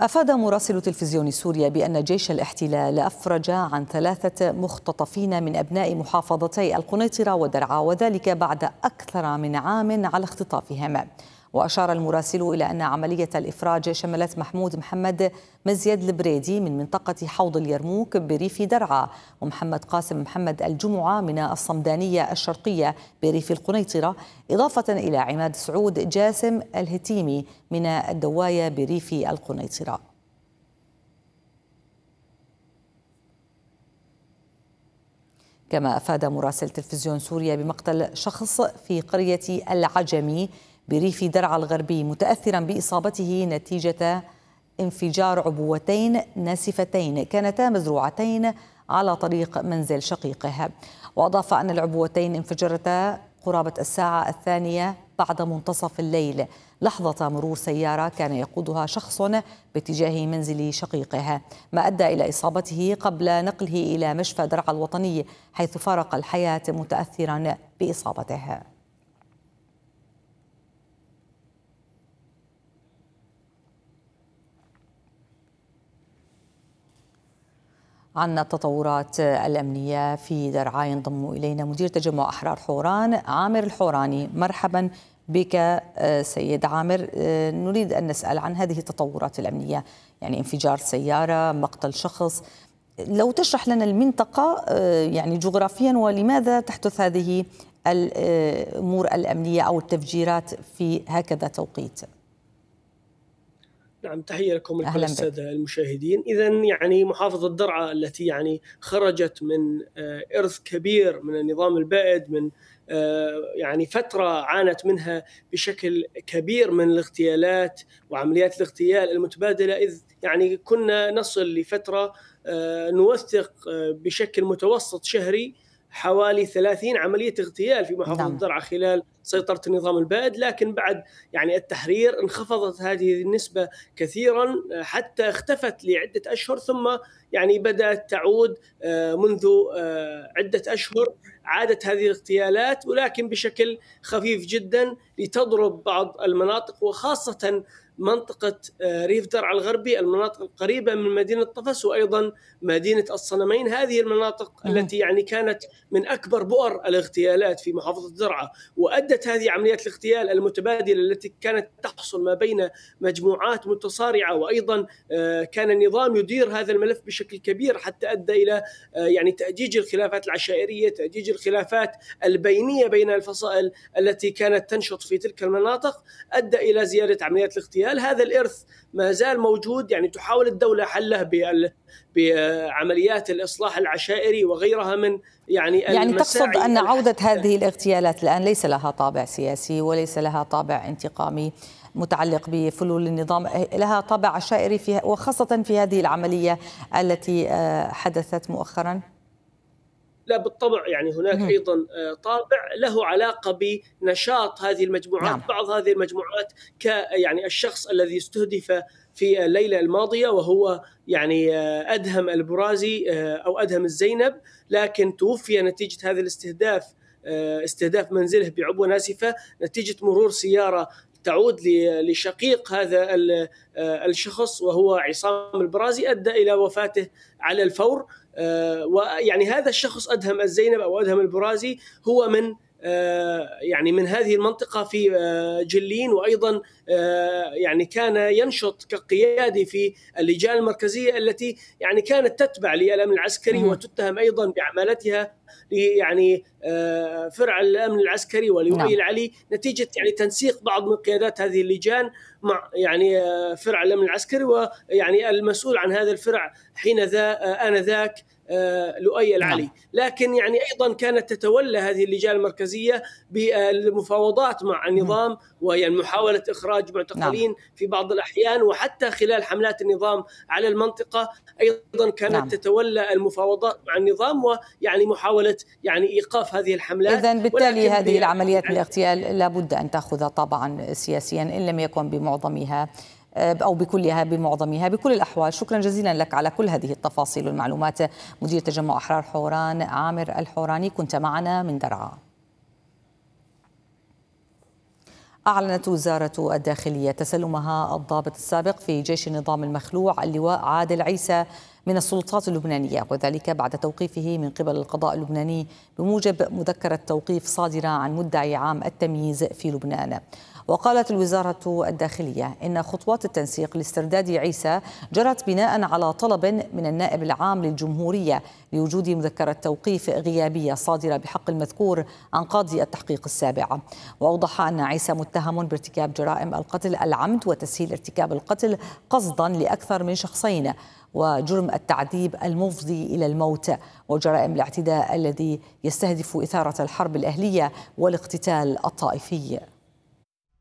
أفاد مراسل تلفزيون سوريا بأن جيش الاحتلال أفرج عن 3 مختطفين من أبناء محافظتي القنيطرة ودرعا، وذلك بعد أكثر من عام على اختطافهم. وأشار المراسل إلى أن عملية الإفراج شملت محمود محمد مزيد البريدي من منطقة حوض اليرموك بريف درعا، ومحمد قاسم محمد الجمعة من الصمدانية الشرقية بريف القنيطرة، إضافة إلى عماد سعود جاسم الهتيمي من الدواية بريف القنيطرة. كما أفاد مراسل تلفزيون سوريا بمقتل شخص في قرية العجمي بريف درعا الغربي متأثرا بإصابته نتيجة انفجار عبوتين ناسفتين كانتا مزروعتين على طريق منزل شقيقه. وأضاف أن العبوتين انفجرتا قرابة الساعة 2 بعد منتصف الليل لحظة مرور سيارة كان يقودها شخص باتجاه منزل شقيقه، ما أدى إلى إصابته قبل نقله إلى مشفى درعا الوطني، حيث فارق الحياة متأثرا بإصابته. عن التطورات الأمنية في درعا ينضم إلينا مدير تجمع أحرار حوران عامر الحوراني. مرحبا بك سيد عامر. نريد أن نسأل عن هذه التطورات الأمنية، يعني انفجار سيارة، مقتل شخص، لو تشرح لنا المنطقة يعني جغرافيا، ولماذا تحدث هذه الأمور الأمنية أو التفجيرات في هكذا توقيت؟ نعم، تحية لكم ولكل السادة المشاهدين. إذن يعني محافظة درعا التي يعني خرجت من إرث كبير من النظام البائد، من يعني فترة عانت منها بشكل كبير من الاغتيالات وعمليات الاغتيال المتبادلة، إذ يعني كنا نصل لفترة نوثق بشكل متوسط شهري حوالي 30 عملية اغتيال في محافظة درعا خلال سيطرة النظام البائد. لكن بعد يعني التحرير انخفضت هذه النسبة كثيرا حتى اختفت لعدة أشهر، ثم يعني بدأت تعود منذ عدة أشهر. عادت هذه الاغتيالات ولكن بشكل خفيف جدا لتضرب بعض المناطق، وخاصة منطقة ريف درعا الغربي، المناطق القريبة من مدينة طفس وأيضا مدينة الصنمين. هذه المناطق التي يعني كانت من أكبر بؤر الاغتيالات في محافظة درعا، وأدت هذه عمليات الاغتيال المتبادلة التي كانت تحصل ما بين مجموعات متصارعة، وأيضا كان النظام يدير هذا الملف بشكل كبير حتى أدى إلى يعني تأجيج الخلافات العشائرية، تأجيج الخلافات البينية بين الفصائل التي كانت تنشط في تلك المناطق، أدى إلى زيادة عمليات الاغتيال. هذا الإرث ما زال موجود، يعني تحاول الدولة حله بعمليات الإصلاح العشائري وغيرها من يعني تقصد أن عودة هذه الاغتيالات الآن ليس لها طابع سياسي وليس لها طابع انتقامي متعلق بفلول النظام، لها طابع عشائري وخاصة في هذه العملية التي حدثت مؤخرا؟ لا بالطبع، يعني هناك أيضا طابع له علاقة بنشاط هذه المجموعات. بعض هذه المجموعات يعني الشخص الذي استهدف في الليلة الماضية وهو يعني أدهم البرازي أو أدهم الزينب، لكن توفي نتيجة هذا الاستهداف، استهداف منزله بعبوة ناسفة نتيجة مرور سيارة تعود لشقيق هذا الشخص وهو عصام البرازي، أدى إلى وفاته على الفور. ويعني هذا الشخص أدهم الزينب أو أدهم البرازي هو من يعني من هذه المنطقة في جلين، وأيضا يعني كان ينشط كقيادي في اللجان المركزية التي يعني كانت تتبع للأمن العسكري، وتتهم أيضا بعمالتها يعني فرع الأمن العسكري ولوائي العلي، نتيجة يعني تنسيق بعض من قيادات هذه اللجان مع يعني فرع الأمن العسكري، ويعني المسؤول عن هذا الفرع آنذاك لؤي العلي. لكن يعني أيضا كانت تتولى هذه اللجان المركزية بالمفاوضات مع النظام ويعني محاولة إخراج معتقلين في بعض الأحيان، وحتى خلال حملات النظام على المنطقة أيضا كانت تتولى المفاوضات مع النظام ويعني محاولة يعني إيقاف هذه الحملات. إذن بالتالي هذه العمليات من الاغتيال لابد أن تأخذ طبعا سياسيا إن لم يكن بمعظمها أو بكلها بمعظمها. بكل الأحوال شكرا جزيلا لك على كل هذه التفاصيل والمعلومات. مدير تجمع أحرار حوران عامر الحوراني كنت معنا من درعا. أعلنت وزارة الداخلية تسلمها الضابط السابق في جيش النظام المخلوع اللواء عادل عيسى من السلطات اللبنانية، وذلك بعد توقيفه من قبل القضاء اللبناني بموجب مذكرة توقيف صادرة عن مدعي عام التمييز في لبنان. وقالت الوزارة الداخلية إن خطوات التنسيق لاسترداد عيسى جرت بناء على طلب من النائب العام للجمهورية لوجود مذكرة توقيف غيابية صادرة بحق المذكور عن قاضي التحقيق السابع. وأوضح أن عيسى متهم بارتكاب جرائم القتل العمد وتسهيل ارتكاب القتل قصدا لأكثر من شخصين، وجرم التعذيب المفضي إلى الموت، وجرائم الاعتداء الذي يستهدف إثارة الحرب الأهلية والاقتتال الطائفي.